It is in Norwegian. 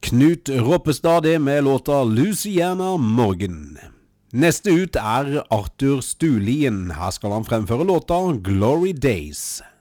Knut Roppestad med låta Louisiana Morgan. Neste ut Arthur Stulien. Her skal han fremføre låta Glory Days.